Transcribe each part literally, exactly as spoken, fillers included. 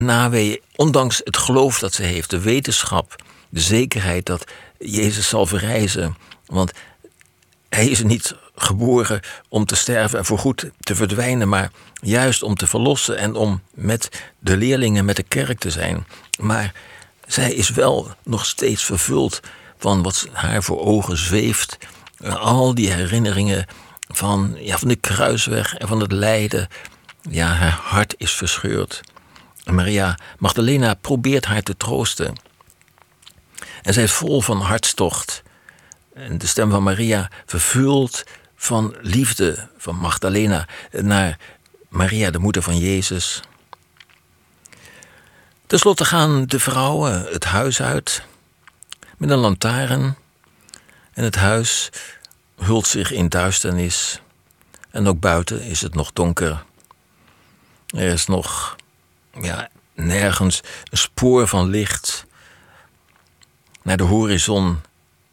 nawee, ondanks het geloof dat ze heeft, de wetenschap, de zekerheid dat Jezus zal verrijzen. Want hij is niet geboren om te sterven en voorgoed te verdwijnen, maar juist om te verlossen en om met de leerlingen, met de kerk te zijn. Maar zij is wel nog steeds vervuld van wat haar voor ogen zweeft. Al die herinneringen van, ja, van de kruisweg en van het lijden. Ja, haar hart is verscheurd. En Maria Magdalena probeert haar te troosten. En zij is vol van hartstocht. En de stem van Maria vervuld van liefde van Magdalena naar Maria, de moeder van Jezus. Ten slotte gaan de vrouwen het huis uit met een lantaarn. En het huis hult zich in duisternis. En ook buiten is het nog donker. Er is nog, ja, nergens een spoor van licht naar de horizon.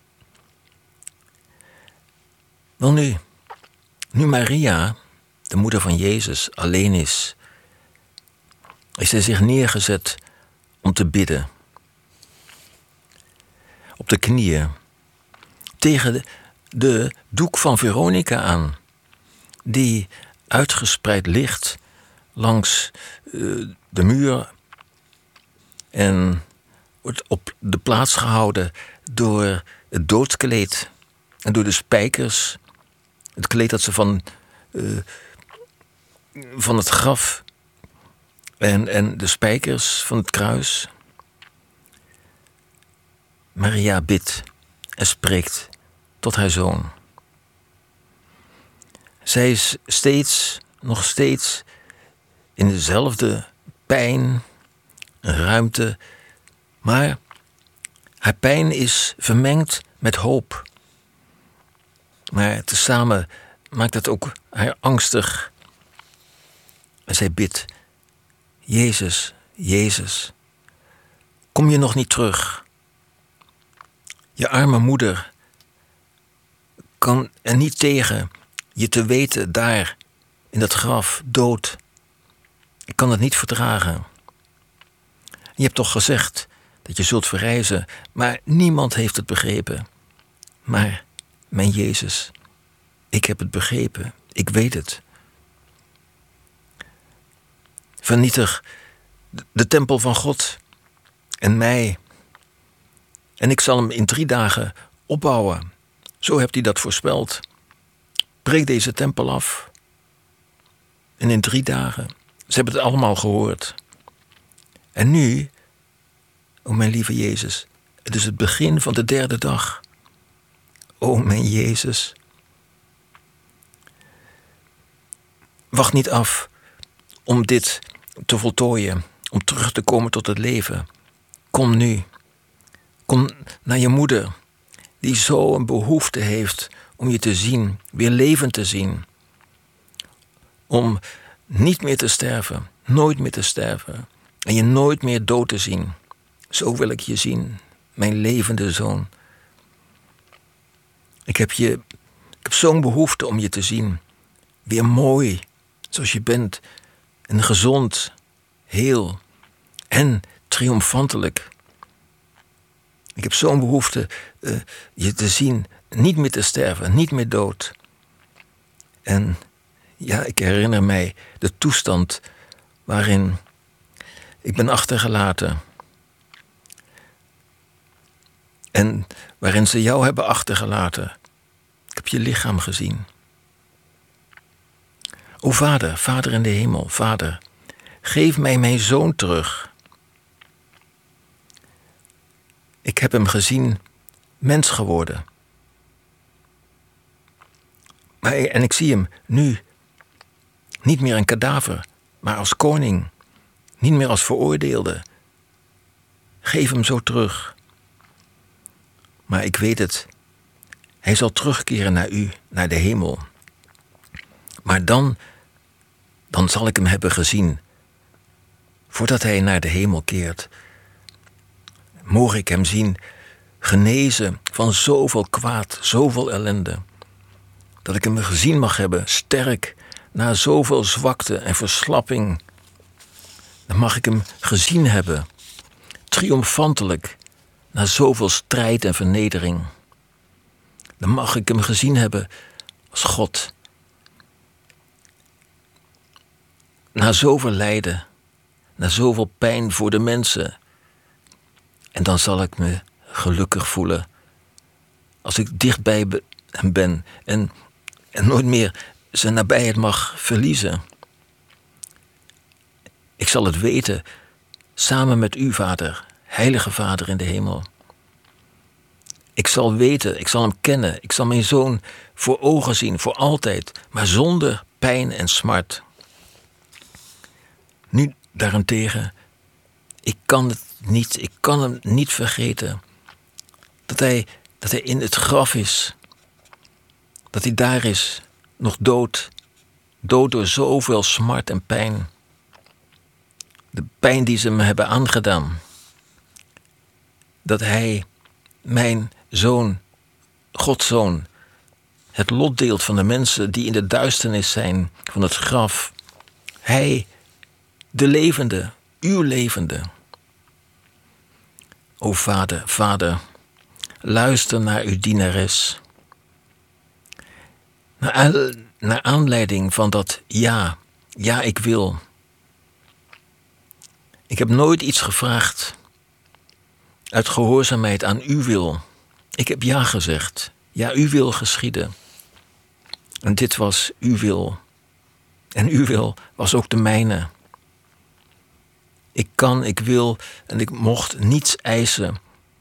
Wel nu, nu Maria, de moeder van Jezus, alleen is, is zij zich neergezet om te bidden. Op de knieën, tegen de, de doek van Veronica aan, die uitgespreid ligt langs uh, de muur en wordt op de plaats gehouden door het doodskleed en door de spijkers. Het kleed dat ze van, uh, van het graf en, en de spijkers van het kruis. Maria bidt en spreekt tot haar zoon. Zij is steeds, nog steeds in dezelfde pijn, ruimte, maar haar pijn is vermengd met hoop. Maar tezamen maakt het ook haar angstig. En zij bidt, Jezus, Jezus, kom je nog niet terug? Je arme moeder kan er niet tegen je te weten daar in dat graf, dood. Ik kan het niet verdragen. Je hebt toch gezegd dat je zult verrijzen, maar niemand heeft het begrepen. Maar mijn Jezus, ik heb het begrepen, ik weet het. Vernietig de tempel van God en mij. En ik zal hem in drie dagen opbouwen. Zo hebt hij dat voorspeld. Breek deze tempel af. En in drie dagen. Ze hebben het allemaal gehoord. En nu, o mijn lieve Jezus, het is het begin van de derde dag. O mijn Jezus. Wacht niet af om dit te voltooien, om terug te komen tot het leven. Kom nu. Kom naar je moeder, die zo een behoefte heeft om je te zien, weer levend te zien. Om niet meer te sterven, nooit meer te sterven. En je nooit meer dood te zien. Zo wil ik je zien, mijn levende zoon. Ik heb, je, ik heb zo'n behoefte om je te zien. Weer mooi, zoals je bent. En gezond, heel en triomfantelijk. Ik heb zo'n behoefte uh, je te zien, niet meer te sterven, niet meer dood. En ja, ik herinner mij de toestand waarin ik ben achtergelaten. En waarin ze jou hebben achtergelaten. Ik heb je lichaam gezien. O Vader, Vader in de hemel, Vader, geef mij mijn zoon terug. Ik heb hem gezien, mens geworden. Maar, en ik zie hem nu, niet meer een kadaver, maar als koning. Niet meer als veroordeelde. Geef hem zo terug. Maar ik weet het, hij zal terugkeren naar u, naar de hemel. Maar dan, dan zal ik hem hebben gezien, voordat hij naar de hemel keert. Mogen ik hem zien, genezen van zoveel kwaad, zoveel ellende. Dat ik hem gezien mag hebben, sterk, na zoveel zwakte en verslapping. dan mag ik hem gezien hebben, triomfantelijk, na zoveel strijd en vernedering. Dan mag ik hem gezien hebben als God. Na zoveel lijden, na zoveel pijn voor de mensen. En dan zal ik me gelukkig voelen als ik dichtbij hem ben en, en nooit meer zijn nabijheid mag verliezen. Ik zal het weten, samen met u, Vader, heilige Vader in de hemel. Ik zal weten, ik zal hem kennen, ik zal mijn zoon voor ogen zien, voor altijd, maar zonder pijn en smart. Nu daarentegen, ik kan het niet, ik kan hem niet vergeten. Dat hij, dat hij in het graf is. Dat hij daar is, nog dood. Dood door zoveel smart en pijn. De pijn die ze me hebben aangedaan. Dat hij, mijn zoon, Gods zoon, het lot deelt van de mensen die in de duisternis zijn van het graf. Hij, de levende, uw levende. O Vader, Vader, luister naar uw dienares. Naar, naar aanleiding van dat ja, ja ik wil. Ik heb nooit iets gevraagd uit gehoorzaamheid aan uw wil. Ik heb ja gezegd. Ja, uw wil geschieden. En dit was uw wil. En uw wil was ook de mijne. Ik kan, ik wil en ik mocht niets eisen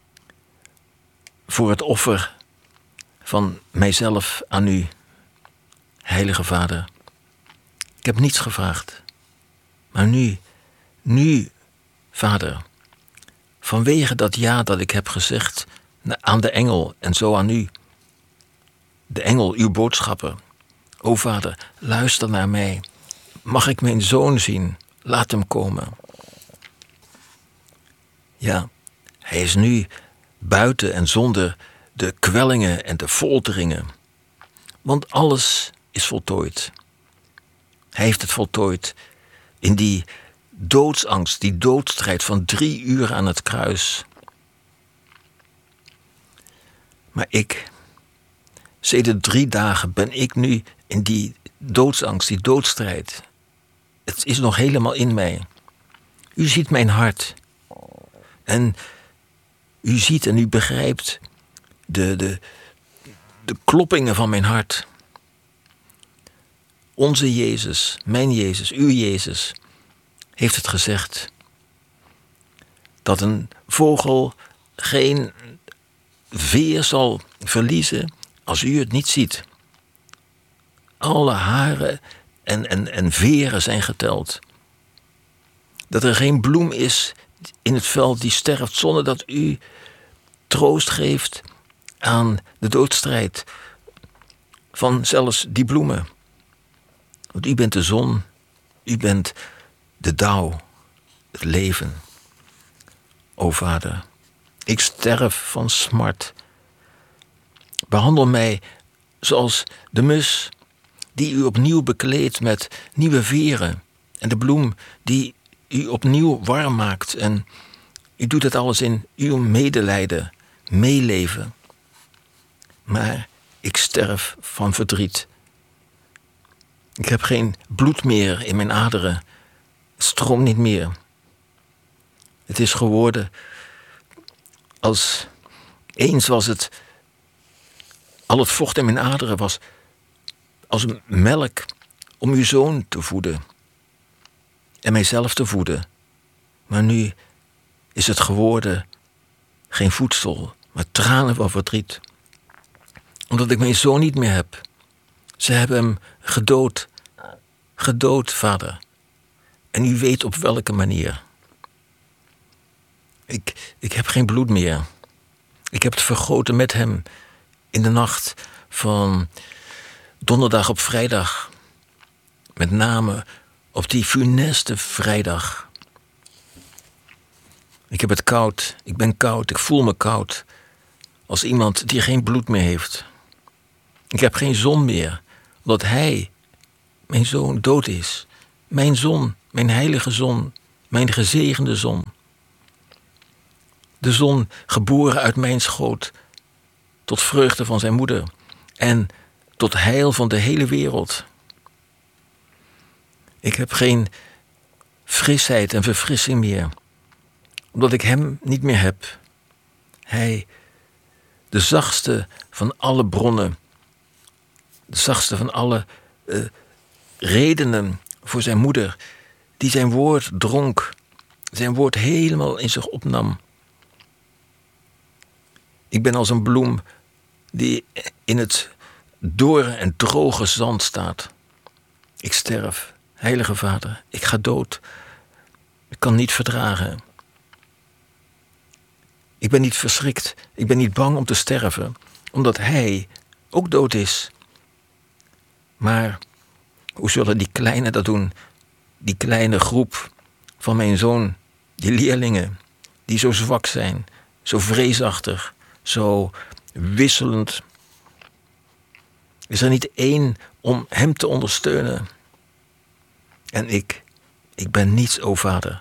voor het offer van mijzelf aan u, heilige Vader. Ik heb niets gevraagd. Maar nu, nu, Vader, vanwege dat ja dat ik heb gezegd aan de engel en zo aan u, de engel, uw boodschapper. O Vader, luister naar mij. Mag ik mijn zoon zien? Laat hem komen. Ja, hij is nu buiten en zonder de kwellingen en de folteringen. Want alles is voltooid. Hij heeft het voltooid in die doodsangst, die doodstrijd van drie uur aan het kruis. Maar ik, sedert drie dagen ben ik nu in die doodsangst, die doodstrijd. Het is nog helemaal in mij. U ziet mijn hart. En u ziet en u begrijpt de, de, de kloppingen van mijn hart. Onze Jezus, mijn Jezus, uw Jezus, heeft het gezegd. Dat een vogel geen veer zal verliezen als u het niet ziet. Alle haren en, en, en veren zijn geteld. Dat er geen bloem is in het veld die sterft zonder dat u troost geeft aan de doodstrijd van zelfs die bloemen. Want u bent de zon, u bent de dauw, het leven. O Vader, ik sterf van smart. Behandel mij zoals de mus die u opnieuw bekleedt met nieuwe veren en de bloem die u opnieuw warm maakt. En u doet het alles in uw medelijden, meeleven. Maar ik sterf van verdriet. Ik heb geen bloed meer in mijn aderen. Het stroomt niet meer. Het is geworden als eens was het, al het vocht in mijn aderen was als melk om uw zoon te voeden en mijzelf te voeden. Maar nu is het geworden geen voedsel, maar tranen van verdriet. Omdat ik mijn zoon niet meer heb. Ze hebben hem gedood, gedood, Vader. En u weet op welke manier. Ik, ik heb geen bloed meer. Ik heb het vergoten met hem in de nacht van donderdag op vrijdag. Met name op die funeste vrijdag. Ik heb het koud, ik ben koud, ik voel me koud. Als iemand die geen bloed meer heeft. Ik heb geen zon meer, omdat hij, mijn zoon, dood is. Mijn zon, mijn heilige zon, mijn gezegende zon. De zon geboren uit mijn schoot, tot vreugde van zijn moeder en tot heil van de hele wereld. Ik heb geen frisheid en verfrissing meer, omdat ik hem niet meer heb. Hij, de zachtste van alle bronnen, de zachtste van alle uh, redenen voor zijn moeder, die zijn woord dronk, zijn woord helemaal in zich opnam. Ik ben als een bloem die in het dorre en droge zand staat. Ik sterf, heilige Vader, ik ga dood. Ik kan niet verdragen. Ik ben niet verschrikt, ik ben niet bang om te sterven, omdat hij ook dood is. Maar hoe zullen die kleinen dat doen? Die kleine groep van mijn zoon, die leerlingen, die zo zwak zijn, zo vreesachtig, zo wisselend. Is er niet één om hem te ondersteunen? En ik, ik ben niets, o Vader.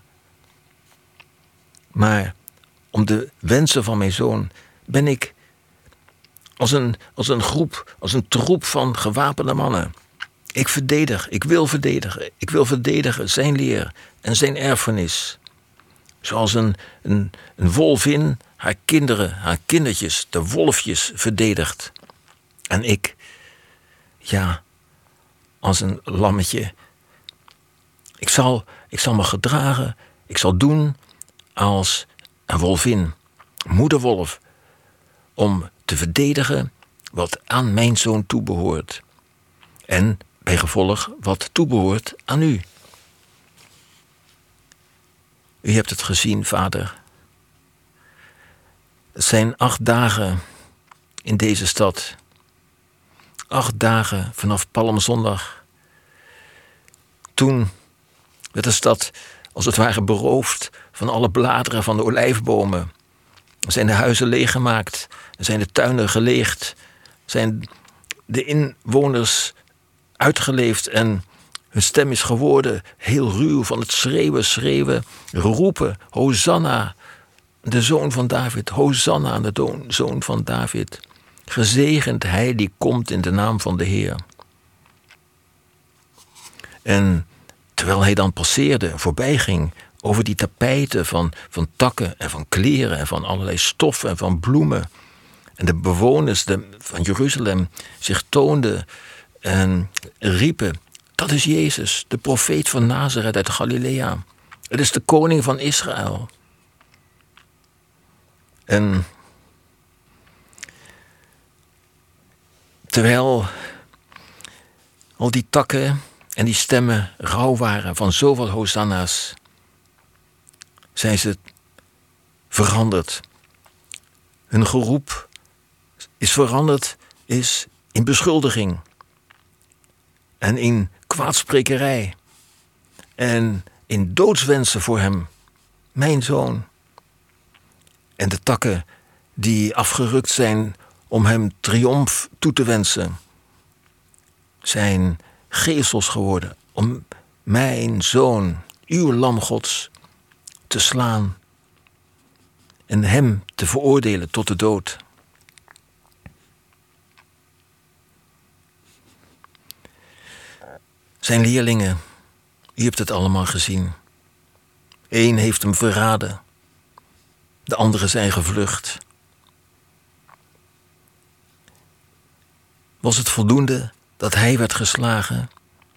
Maar om de wensen van mijn zoon ben ik als een, als een groep, als een troep van gewapende mannen. Ik verdedig, ik wil verdedigen. Ik wil verdedigen zijn leer en zijn erfenis. Zoals een, een, een wolvin haar kinderen, haar kindertjes, de wolfjes verdedigt. En ik, ja, als een lammetje. Ik zal, ik zal me gedragen, ik zal doen als een wolvin, moederwolf, om te verdedigen wat aan mijn zoon toebehoort. En bij gevolg wat toebehoort aan u. U hebt het gezien, Vader. Het zijn acht dagen in deze stad. Acht dagen vanaf Palmzondag. Toen werd de stad als het ware beroofd van alle bladeren van de olijfbomen. Er zijn de huizen leeggemaakt, er zijn de tuinen geleegd, zijn de inwoners uitgeleefd en hun stem is geworden heel ruw van het schreeuwen, schreeuwen, roepen, Hosanna, de zoon van David, Hosanna, de zoon van David. Gezegend hij die komt in de naam van de Heer. En terwijl hij dan passeerde, voorbij ging, over die tapijten van, van takken en van kleren en van allerlei stoffen en van bloemen. En de bewoners de, van Jeruzalem zich toonden en riepen: dat is Jezus, de profeet van Nazareth uit Galilea. Het is de koning van Israël. En terwijl al die takken en die stemmen rauw waren van zoveel hosanna's, zijn ze veranderd. Hun geroep is veranderd is in beschuldiging en in kwaadsprekerij en in doodswensen voor hem, mijn zoon. En de takken die afgerukt zijn om hem triomf toe te wensen, zijn geesels geworden om mijn zoon, uw lam Gods, te slaan en hem te veroordelen tot de dood. Zijn leerlingen, u hebt het allemaal gezien. Eén heeft hem verraden, de anderen zijn gevlucht. Was het voldoende dat hij werd geslagen,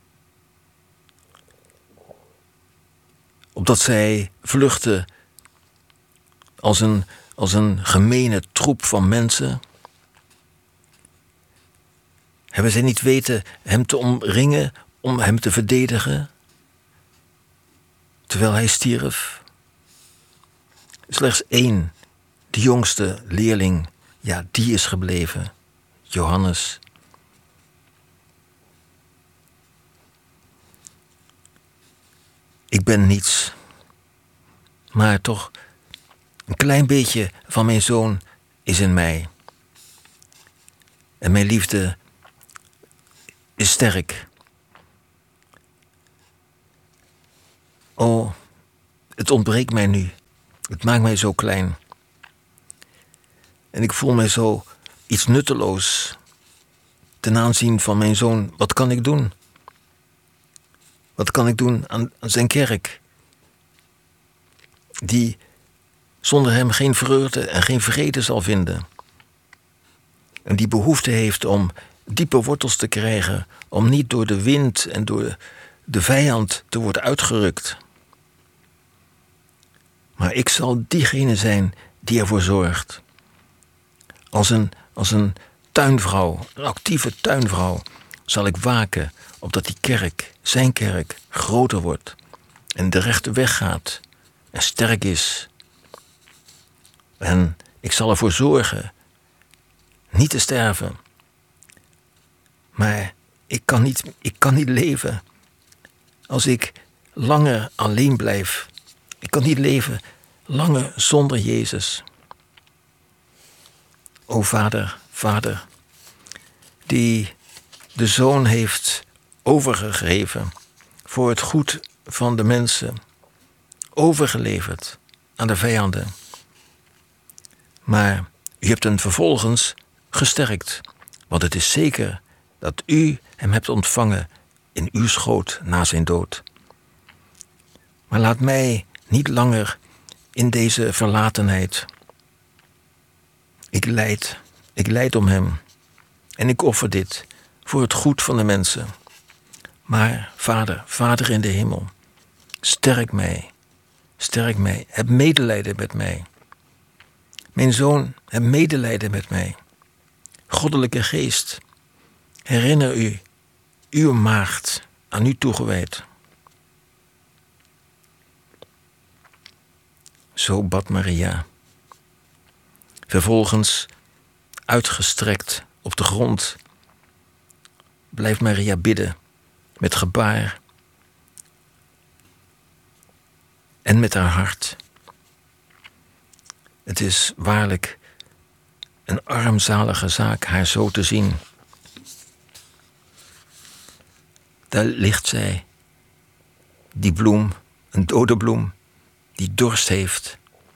opdat zij vluchtten als een, als een gemene troep van mensen? Hebben zij niet weten hem te omringen, om hem te verdedigen, terwijl hij stierf? Slechts één, de jongste leerling, ja, die is gebleven, Johannes. Ik ben niets, maar toch een klein beetje van mijn zoon is in mij. En mijn liefde is sterk. O, het ontbreekt mij nu. Het maakt mij zo klein. En ik voel mij zo iets nutteloos ten aanzien van mijn zoon. Wat kan ik doen? Wat kan ik doen aan, aan zijn kerk? Die zonder hem geen vreugde en geen vrede zal vinden. En die behoefte heeft om diepe wortels te krijgen, om niet door de wind en door de vijand te worden uitgerukt. Maar ik zal diegene zijn die ervoor zorgt. Als een, als een tuinvrouw, een actieve tuinvrouw, zal ik waken opdat die kerk, zijn kerk, groter wordt en de rechte weg gaat en sterk is. En ik zal ervoor zorgen niet te sterven. Maar ik kan niet, ik kan niet leven als ik langer alleen blijf. Ik kan niet leven langer zonder Jezus. O Vader, Vader, die de Zoon heeft overgegeven voor het goed van de mensen, overgeleverd aan de vijanden. Maar u hebt hem vervolgens gesterkt, want het is zeker dat u hem hebt ontvangen in uw schoot na zijn dood. Maar laat mij niet langer in deze verlatenheid. Ik lijd, ik lijd om hem en ik offer dit voor het goed van de mensen. Maar Vader, Vader in de hemel, sterk mij, sterk mij, heb medelijden met mij. Mijn zoon, heb medelijden met mij. Goddelijke Geest, herinner u, uw maagd, aan u toegewijd. Zo bad Maria. Vervolgens, uitgestrekt op de grond, blijft Maria bidden met gebaar en met haar hart. Het is waarlijk een armzalige zaak haar zo te zien. Daar ligt zij, die bloem, een dode bloem, die dorst heeft.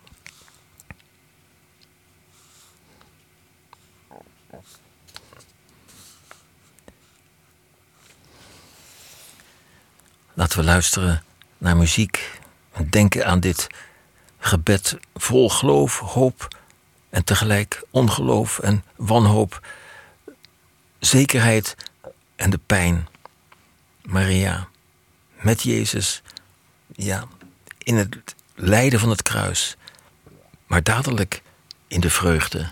Laten we luisteren naar muziek en denken aan dit gebed vol geloof, hoop en tegelijk ongeloof en wanhoop, zekerheid en de pijn. Maria, met Jezus, ja, in het lijden van het kruis, maar dadelijk in de vreugde.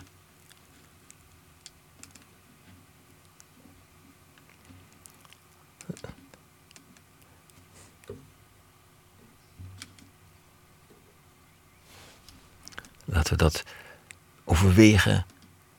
Laten we dat overwegen